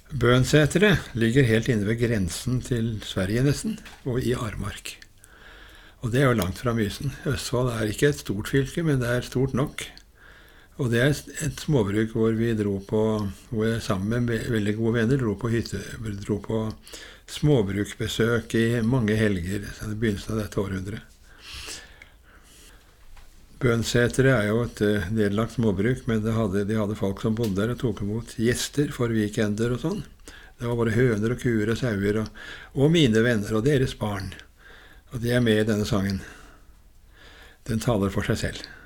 Bønseteret ligger helt inne ved grensen til Sverige nesten, og i Armark. Og det er jo langt fra Mysen. Østfold er ikke et stort fylke, men det er stort nok. Og det er et småbruk hvor vi hvor jeg sammen med veldig gode venner dro på småbrukbesøk i mange helger, i begynnelsen av dette århundret. Bønseteret er jo et nedlagt småbruk, men de hadde folk som bodde der og tok imot gjester for weekender og sånn. Det var bare høner og kuer og sauer og mine venner og deres barn. Og de er med i denne sangen. Den taler for seg selv.